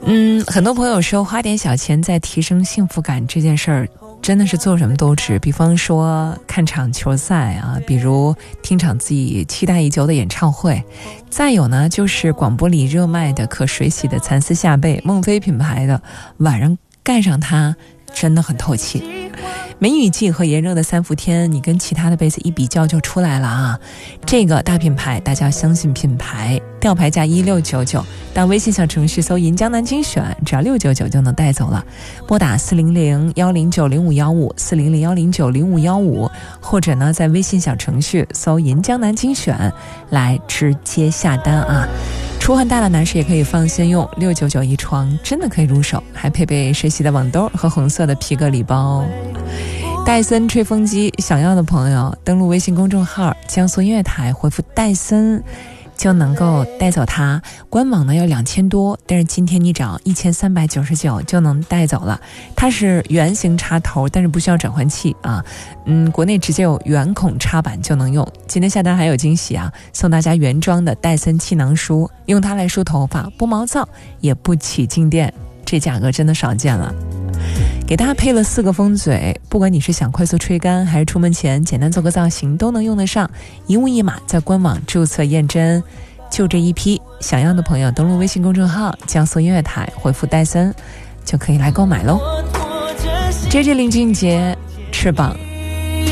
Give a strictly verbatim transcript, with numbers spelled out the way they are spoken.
嗯，很多朋友说花点小钱在提升幸福感这件事儿真的是做什么都值，比方说看场球赛啊，比如听场自己期待已久的演唱会，再有呢就是广播里热卖的可水洗的蚕丝夏被，孟非品牌的，晚上盖上它真的很透气。梅雨季和炎热的三伏天，你跟其他的被子一比较就出来了啊！这个大品牌，大家要相信品牌，吊牌价一六九九，到微信小程序搜银江南精选，只要六九九就能带走了。拨打四零零幺零九零五幺五四零零幺零九零五幺五，或者呢在微信小程序搜银江南精选来直接下单啊！出汗大的男士也可以放心用，六九九一床真的可以入手，还配备水洗的网兜和红色的皮革礼包。戴森吹风机，想要的朋友登录微信公众号江苏音乐台，回复戴森就能够带走它。官网呢要两千多，但是今天你只要一千三百九十九就能带走了。它是圆形插头，但是不需要转换器啊。嗯，国内直接有圆孔插板就能用。今天下单还有惊喜啊，送大家原装的戴森气囊梳，用它来梳头发，不毛躁也不起静电，这价格真的少见了。给大家配了四个风嘴，不管你是想快速吹干还是出门前简单做个造型都能用得上，一物一码，在官网注册验真。就这一批，想要的朋友登录微信公众号江苏音乐台，回复戴森就可以来购买喽。J J 林俊杰翅膀